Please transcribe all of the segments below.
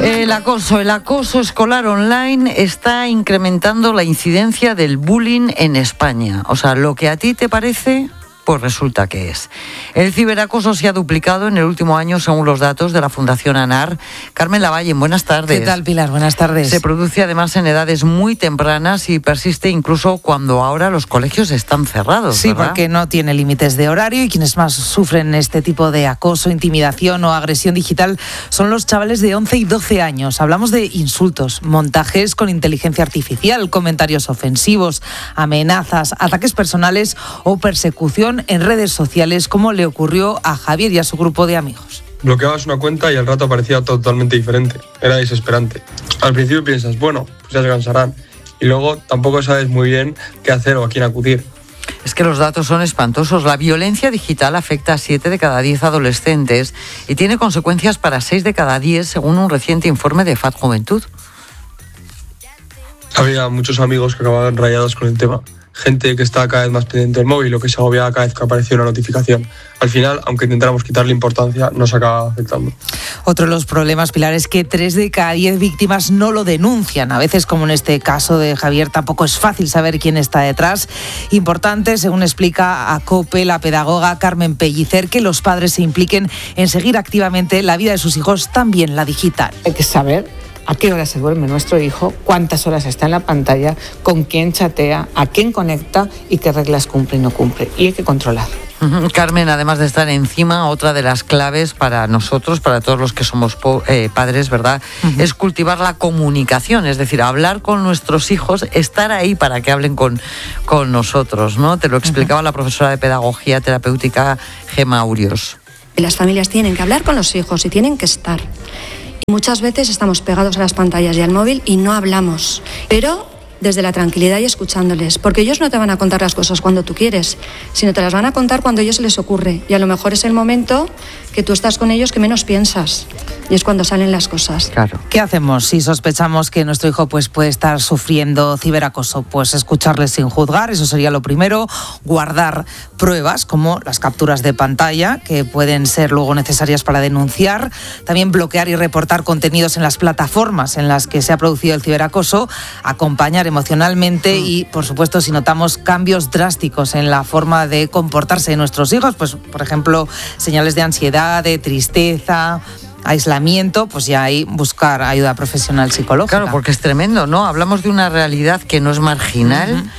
El acoso escolar online está incrementando la incidencia del bullying en España. O sea, lo que a ti te parece, pues resulta que es. El ciberacoso se ha duplicado en el último año según los datos de la Fundación ANAR. Carmen Lavalle, buenas tardes. ¿Qué tal, Pilar? Buenas tardes. Se produce además en edades muy tempranas y persiste incluso cuando ahora los colegios están cerrados, Sí, ¿verdad? porque no tiene límites de horario y quienes más sufren este tipo de acoso, intimidación o agresión digital son los chavales de 11 y 12 años. Hablamos de insultos, montajes con inteligencia artificial, comentarios ofensivos, amenazas, ataques personales o persecución en redes sociales, como le ocurrió a Javier y a su grupo de amigos. Bloqueabas una cuenta y al rato aparecía totalmente diferente. Era desesperante. Al principio piensas, bueno, pues ya se cansarán. Y luego tampoco sabes muy bien qué hacer o a quién acudir. Es que los datos son espantosos. La violencia digital afecta a 7 de cada 10 adolescentes y tiene consecuencias para 6 de cada 10, según un reciente informe de FAD Juventud. Había muchos amigos que acababan rayados con el tema. Gente que estaba cada vez más pendiente del móvil o que se agobiaba cada vez que aparecía una notificación. Al final, aunque intentáramos quitarle importancia, nos acaba afectando. Otro de los problemas, Pilar, es que 3 de cada 10 víctimas no lo denuncian. A veces, como en este caso de Javier, tampoco es fácil saber quién está detrás. Importante, según explica a COPE la pedagoga Carmen Pellicer, que los padres se impliquen en seguir activamente la vida de sus hijos, también la digital. Hay que saber a qué hora se duerme nuestro hijo, cuántas horas está en la pantalla, con quién chatea, a quién conecta y qué reglas cumple y no cumple. Y hay que controlar. Carmen, además de estar encima, otra de las claves para nosotros, para todos los que somos padres, ¿verdad? Es cultivar la comunicación, es decir, hablar con nuestros hijos, estar ahí para que hablen con nosotros, ¿no? Te lo explicaba la profesora de Pedagogía Terapéutica Gemma Urios. Las familias tienen que hablar con los hijos y tienen que estar. Muchas veces estamos pegados a las pantallas y al móvil y no hablamos, pero desde la tranquilidad y escuchándoles, porque ellos no te van a contar las cosas cuando tú quieres, sino te las van a contar cuando a ellos se les ocurre, y a lo mejor es el momento que tú estás con ellos que menos piensas, y es cuando salen las cosas. Claro. ¿Qué hacemos si sospechamos que nuestro hijo puede estar sufriendo ciberacoso? Pues escucharles sin juzgar, eso sería lo primero. Guardar pruebas como las capturas de pantalla, que pueden ser luego necesarias para denunciar. También bloquear y reportar contenidos en las plataformas en las que se ha producido el ciberacoso. Acompañar emocionalmente y, por supuesto, si notamos cambios drásticos en la forma de comportarse de nuestros hijos, pues, por ejemplo, señales de ansiedad, de tristeza, aislamiento, pues ya ahí buscar ayuda profesional psicológica. Claro, porque es tremendo, ¿no? Hablamos de una realidad que no es marginal.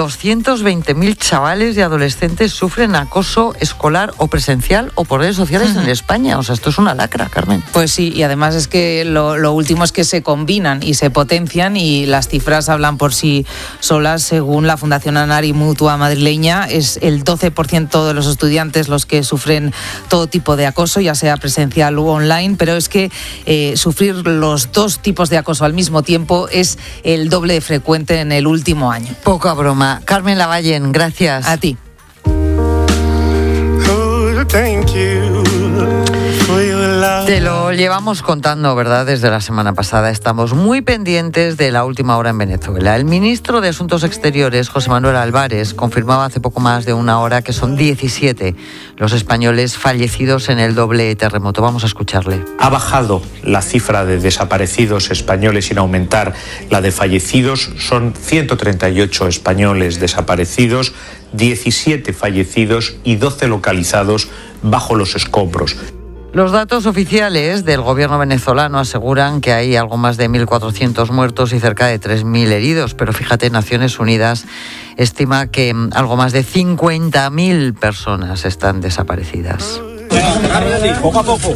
220.000 chavales y adolescentes sufren acoso escolar o presencial o por redes sociales en España. O sea, esto es una lacra, Carmen. Pues sí, y además es que lo último es que se combinan y se potencian y las cifras hablan por sí solas. Según la Fundación ANAR y Mutua madrileña, es el 12% de los estudiantes los que sufren todo tipo de acoso, ya sea presencial u online, pero es que sufrir los dos tipos de acoso al mismo tiempo es el doble de frecuente en el último año. Poca broma. Carmen Lavalle, gracias. A ti. Te lo llevamos contando, ¿verdad? Desde la semana pasada. Estamos muy pendientes de la última hora en Venezuela. El ministro de Asuntos Exteriores, José Manuel Álvarez, confirmaba hace poco más de una hora que son 17 los españoles fallecidos en el doble terremoto. Vamos a escucharle. Ha bajado la cifra de desaparecidos españoles sin aumentar la de fallecidos. Son 138 españoles desaparecidos, 17 fallecidos y 12 localizados bajo los escombros. Los datos oficiales del gobierno venezolano aseguran que hay algo más de 1.400 muertos y cerca de 3.000 heridos, pero fíjate, Naciones Unidas estima que algo más de 50.000 personas están desaparecidas. Poco a poco.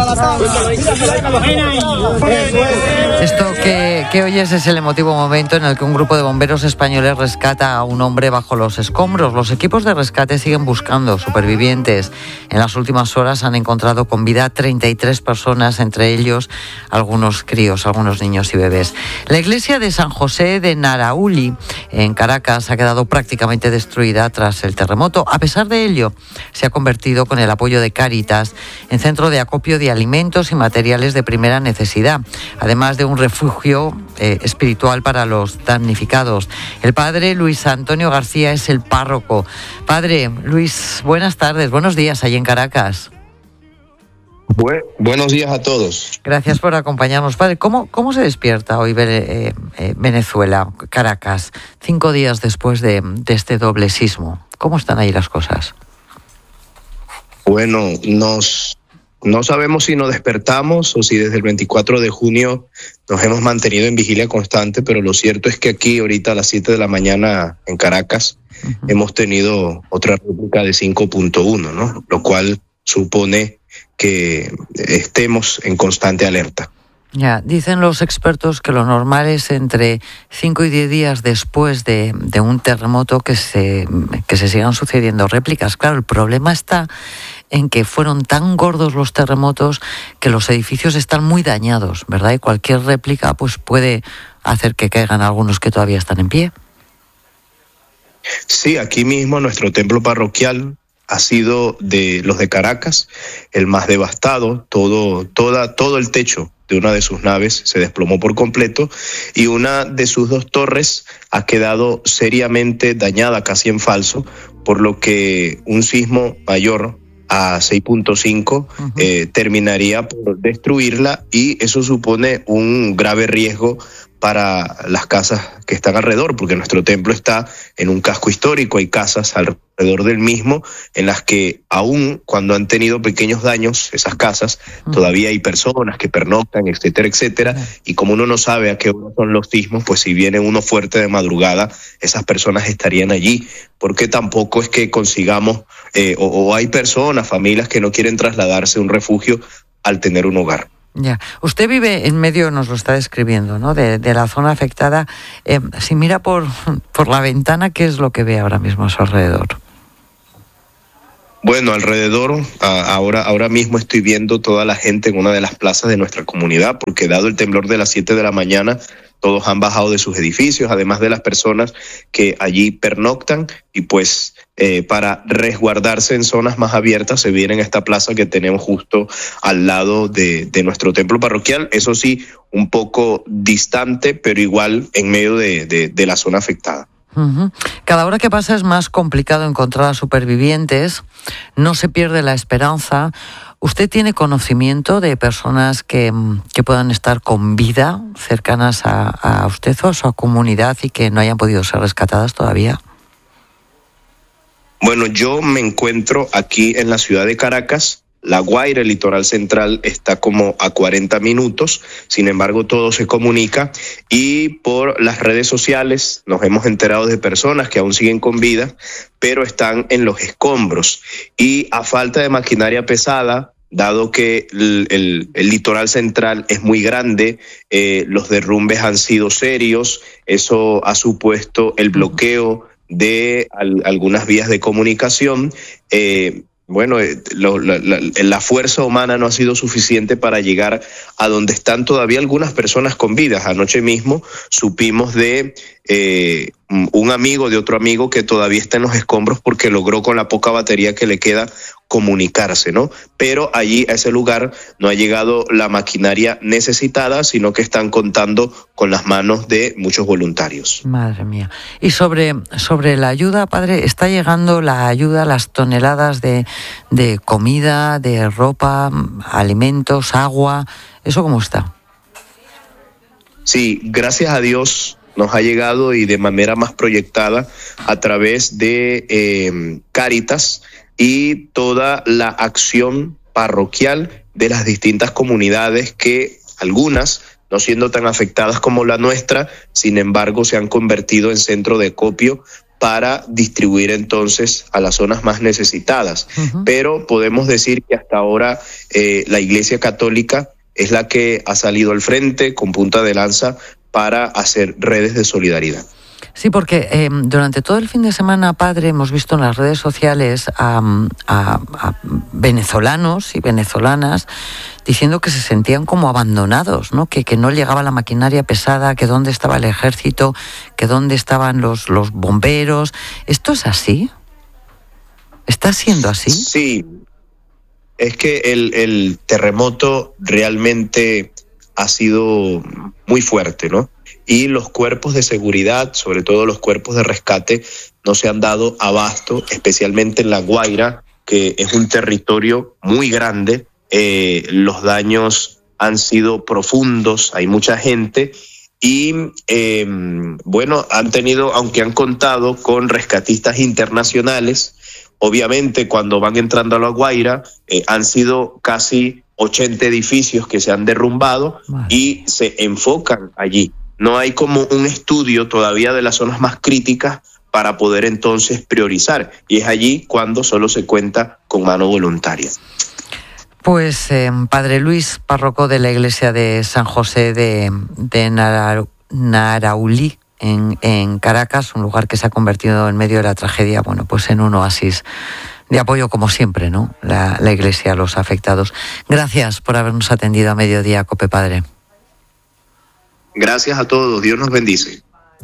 Esto que oyes es el emotivo momento en el que un grupo de bomberos españoles rescata a un hombre bajo los escombros. Los equipos de rescate siguen buscando supervivientes. En las últimas horas han encontrado con vida a 33 personas, entre ellos algunos críos, algunos niños y bebés. La iglesia de San José de Narauli, en Caracas, ha quedado prácticamente destruida tras el terremoto. A pesar de ello, se ha convertido, con el apoyo de Cáritas, en centro de acopio de alimentos y materiales de primera necesidad, además de un refugio espiritual para los damnificados. El padre Luis Antonio García es el párroco. Padre Luis, buenas tardes, buenos días allí en Caracas. Buenos días a todos. Gracias por acompañarnos. Padre, ¿cómo se despierta hoy Venezuela, Caracas, 5 días después de este doble sismo? ¿Cómo están ahí las cosas? Bueno, no sabemos si nos despertamos o si desde el 24 de junio nos hemos mantenido en vigilia constante, pero lo cierto es que aquí ahorita a las 7 de la mañana en Caracas hemos tenido otra réplica de 5.1, ¿no? Lo cual supone que estemos en constante alerta. Ya, dicen los expertos que lo normal es entre 5 y 10 días después de un terremoto que se sigan sucediendo réplicas. Claro, el problema está en que fueron tan gordos los terremotos que los edificios están muy dañados, ¿verdad? Y cualquier réplica pues puede hacer que caigan algunos que todavía están en pie. Sí, aquí mismo nuestro templo parroquial ha sido de los de Caracas el más devastado. Todo el techo de una de sus naves se desplomó por completo y una de sus 2 torres ha quedado seriamente dañada, casi en falso, por lo que un sismo mayor a 6.5 terminaría por destruirla, y eso supone un grave riesgo para las casas que están alrededor, porque nuestro templo está en un casco histórico, hay casas alrededor del mismo en las que aún cuando han tenido pequeños daños esas casas, todavía hay personas que pernoctan, etcétera, etcétera, y como uno no sabe a qué hora son los sismos, pues si viene uno fuerte de madrugada, esas personas estarían allí, porque tampoco es que consigamos, o hay personas, familias que no quieren trasladarse a un refugio al tener un hogar. Ya, usted vive en medio, nos lo está describiendo, ¿no?, de la zona afectada. Si mira por la ventana, ¿qué es lo que ve ahora mismo a su alrededor? Bueno, alrededor, ahora mismo estoy viendo toda la gente en una de las plazas de nuestra comunidad, porque dado el temblor de las 7 de la mañana, todos han bajado de sus edificios, además de las personas que allí pernoctan, y pues para resguardarse en zonas más abiertas se vienen a esta plaza que tenemos justo al lado de nuestro templo parroquial, eso sí, un poco distante, pero igual en medio de la zona afectada. Cada hora que pasa es más complicado encontrar a supervivientes, no se pierde la esperanza. ¿Usted tiene conocimiento de personas que puedan estar con vida cercanas a usted o a su comunidad y que no hayan podido ser rescatadas todavía? Bueno, yo me encuentro aquí en la ciudad de Caracas. La Guaira, el litoral central, está como a 40 minutos, sin embargo todo se comunica, y por las redes sociales nos hemos enterado de personas que aún siguen con vida, pero están en los escombros, y a falta de maquinaria pesada, dado que el litoral central es muy grande, los derrumbes han sido serios, eso ha supuesto el bloqueo de algunas vías de comunicación. Bueno, la fuerza humana no ha sido suficiente para llegar a donde están todavía algunas personas con vida. Anoche mismo supimos de un amigo de otro amigo que todavía está en los escombros porque logró con la poca batería que le queda comunicarse, ¿no? Pero allí a ese lugar no ha llegado la maquinaria necesitada, sino que están contando con las manos de muchos voluntarios. Madre mía. Y sobre la ayuda, padre, ¿está llegando la ayuda, las toneladas de comida, de ropa, alimentos, agua? ¿Eso cómo está? Sí, gracias a Dios nos ha llegado, y de manera más proyectada a través de Cáritas y toda la acción parroquial de las distintas comunidades, que algunas, no siendo tan afectadas como la nuestra, sin embargo se han convertido en centro de acopio para distribuir entonces a las zonas más necesitadas. Pero podemos decir que hasta ahora la Iglesia Católica es la que ha salido al frente con punta de lanza para hacer redes de solidaridad. Sí, porque durante todo el fin de semana, padre, hemos visto en las redes sociales a venezolanos y venezolanas diciendo que se sentían como abandonados, ¿no? Que no llegaba la maquinaria pesada, que dónde estaba el ejército, que dónde estaban los bomberos. ¿Esto es así? ¿Está siendo así? Sí, es que el terremoto realmente ha sido muy fuerte, ¿no? Y los cuerpos de seguridad, sobre todo los cuerpos de rescate, no se han dado abasto, especialmente en La Guaira, que es un territorio muy grande, los daños han sido profundos, hay mucha gente y aunque han contado con rescatistas internacionales, obviamente cuando van entrando a La Guaira han sido casi 80 edificios que se han derrumbado y se enfocan allí. No hay como un estudio todavía de las zonas más críticas para poder entonces priorizar, y es allí cuando solo se cuenta con mano voluntaria. Pues Padre Luis, párroco de la iglesia de San José de Naraulí, en Caracas, un lugar que se ha convertido en medio de la tragedia, bueno, pues en un oasis de apoyo como siempre, ¿no? La iglesia a los afectados. Gracias por habernos atendido a Mediodía, COPE, Padre. Gracias a todos, Dios nos bendice.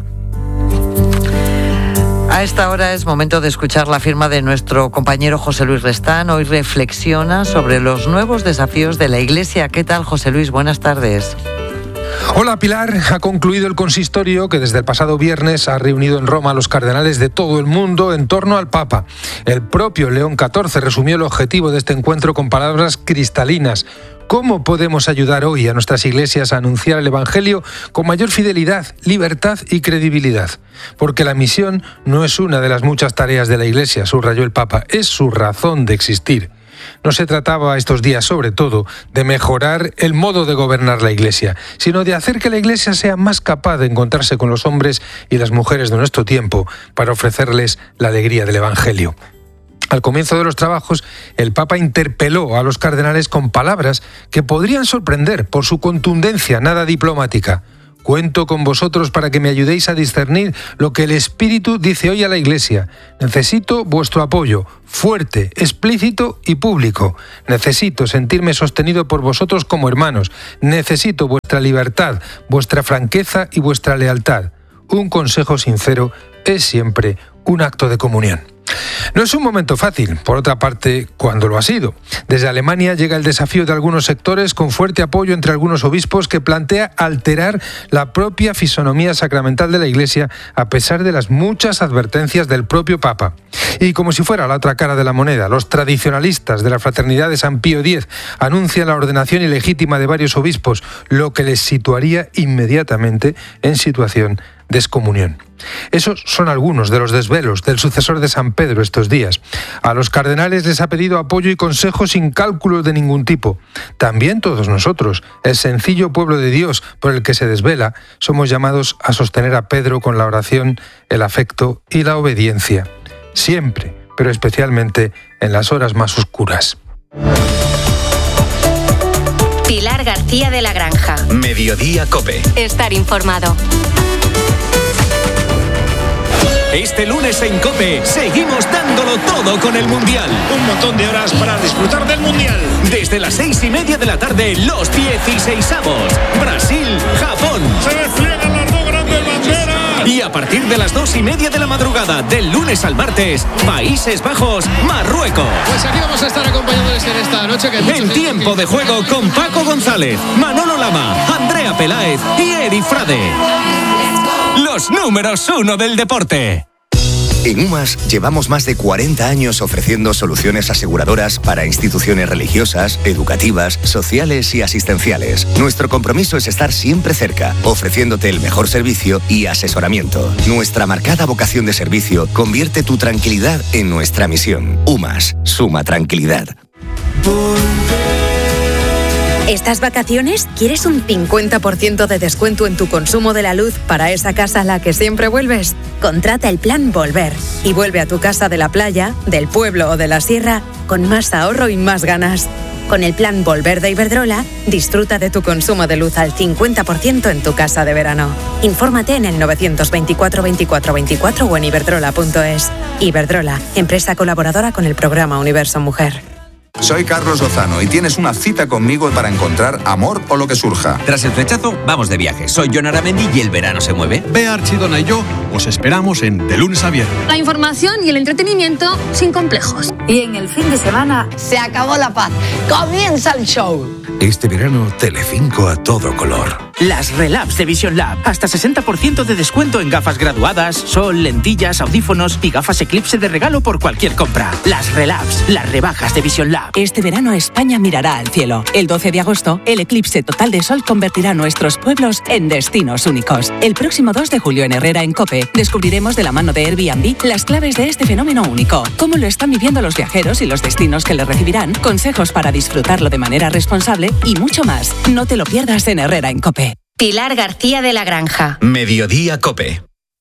A esta hora es momento de escuchar la firma de nuestro compañero José Luis Restán. Hoy reflexiona sobre los nuevos desafíos de la Iglesia. ¿Qué tal, José Luis? Buenas tardes. Hola, Pilar. Ha concluido el consistorio que desde el pasado viernes ha reunido en Roma a los cardenales de todo el mundo en torno al Papa. El propio León XIV resumió el objetivo de este encuentro con palabras cristalinas. ¿Cómo podemos ayudar hoy a nuestras iglesias a anunciar el Evangelio con mayor fidelidad, libertad y credibilidad? Porque la misión no es una de las muchas tareas de la Iglesia, subrayó el Papa, es su razón de existir. No se trataba estos días, sobre todo, de mejorar el modo de gobernar la Iglesia, sino de hacer que la Iglesia sea más capaz de encontrarse con los hombres y las mujeres de nuestro tiempo para ofrecerles la alegría del Evangelio. Al comienzo de los trabajos, el Papa interpeló a los cardenales con palabras que podrían sorprender por su contundencia nada diplomática. Cuento con vosotros para que me ayudéis a discernir lo que el Espíritu dice hoy a la Iglesia. Necesito vuestro apoyo, fuerte, explícito y público. Necesito sentirme sostenido por vosotros como hermanos. Necesito vuestra libertad, vuestra franqueza y vuestra lealtad. Un consejo sincero es siempre un acto de comunión. No es un momento fácil, por otra parte, cuando lo ha sido. Desde Alemania llega el desafío de algunos sectores con fuerte apoyo entre algunos obispos que plantea alterar la propia fisonomía sacramental de la Iglesia a pesar de las muchas advertencias del propio Papa. Y como si fuera la otra cara de la moneda, los tradicionalistas de la Fraternidad de San Pío X anuncian la ordenación ilegítima de varios obispos, lo que les situaría inmediatamente en situación de excomunión. Esos son algunos de los desvelos del sucesor de San Pedro estos días. A los cardenales les ha pedido apoyo y consejo sin cálculos de ningún tipo. También todos nosotros, el sencillo pueblo de Dios por el que se desvela, somos llamados a sostener a Pedro con la oración, el afecto y la obediencia. Siempre, pero especialmente en las horas más oscuras. Pilar García de la Granja. Mediodía COPE. Estar informado. Este lunes en COPE seguimos dándolo todo con el Mundial. Un montón de horas para disfrutar del Mundial. Desde las 6:30 de la tarde, los 16avos. Brasil, Japón. Se despliegan las dos grandes banderas. Y a partir de las 2:30 de la madrugada, del lunes al martes, Países Bajos, Marruecos. Pues aquí vamos a estar acompañándoles en esta noche. En tiempo de juego con Paco González, Manolo Lama, Andrea Peláez y Eri Frade. Los números 1 del deporte. En UMAS llevamos más de 40 años ofreciendo soluciones aseguradoras para instituciones religiosas, educativas, sociales y asistenciales. Nuestro compromiso es estar siempre cerca, ofreciéndote el mejor servicio y asesoramiento. Nuestra marcada vocación de servicio convierte tu tranquilidad en nuestra misión. UMAS, suma tranquilidad. ¿Estas vacaciones quieres un 50% de descuento en tu consumo de la luz para esa casa a la que siempre vuelves? Contrata el plan Volver y vuelve a tu casa de la playa, del pueblo o de la sierra con más ahorro y más ganas. Con el plan Volver de Iberdrola, disfruta de tu consumo de luz al 50% en tu casa de verano. Infórmate en el 924 24 24 o en iberdrola.es. Iberdrola, empresa colaboradora con el programa Universo Mujer. Soy Carlos Lozano y tienes una cita conmigo para encontrar amor o lo que surja. Tras el flechazo, vamos de viaje. Soy Jon Aramendi y el verano se mueve. Bea Archidona y yo os esperamos en De Lunes a Viernes. La información y el entretenimiento sin complejos. Y en el fin de semana se acabó la paz. Comienza el show. Este verano, Telecinco a todo color. Las Relabs de Vision Lab. Hasta 60% de descuento en gafas graduadas, sol, lentillas, audífonos y gafas Eclipse de regalo por cualquier compra. Las Relabs, las rebajas de Vision Lab. Este verano España mirará al cielo. El 12 de agosto, el eclipse total de sol convertirá nuestros pueblos en destinos únicos. El próximo 2 de julio en Herrera, en COPE, descubriremos de la mano de Airbnb las claves de este fenómeno único. Cómo lo están viviendo los viajeros y los destinos que le recibirán, consejos para disfrutarlo de manera responsable y mucho más. No te lo pierdas en Herrera, en COPE. Pilar García de la Granja. Mediodía COPE.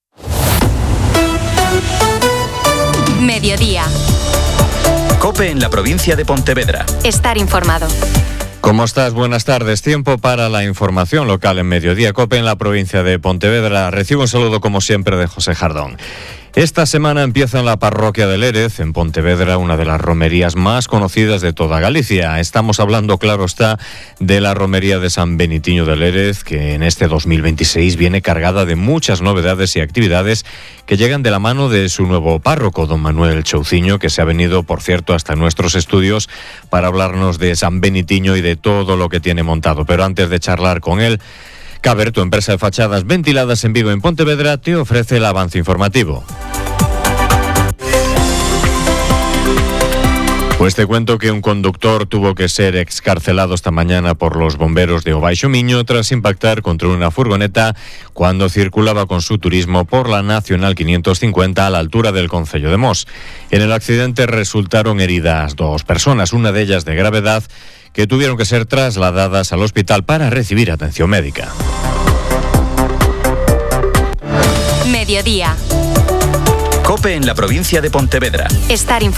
Mediodía. COPE en la provincia de Pontevedra. Estar informado. ¿Cómo estás? Buenas tardes. Tiempo para la información local en Mediodía COPE en la provincia de Pontevedra. Recibo un saludo como siempre de José Jardón. Esta semana empieza en la parroquia de Lérez, en Pontevedra, una de las romerías más conocidas de toda Galicia. Estamos hablando, claro está, de la romería de San Benitiño de Lérez, que en este 2026 viene cargada de muchas novedades y actividades que llegan de la mano de su nuevo párroco, don Manuel Chouciño, que se ha venido, por cierto, hasta nuestros estudios para hablarnos de San Benitiño y de todo lo que tiene montado. Pero antes de charlar con él, Caber, tu empresa de fachadas ventiladas en Vigo en Pontevedra, te ofrece el avance informativo. Pues te cuento que un conductor tuvo que ser excarcelado esta mañana por los bomberos de O Baixo Miño tras impactar contra una furgoneta cuando circulaba con su turismo por la Nacional 550 a la altura del concello de Mos. En el accidente resultaron heridas 2 personas, una de ellas de gravedad, que tuvieron que ser trasladadas al hospital para recibir atención médica. Mediodía. COPE en la provincia de Pontevedra. Estar informado.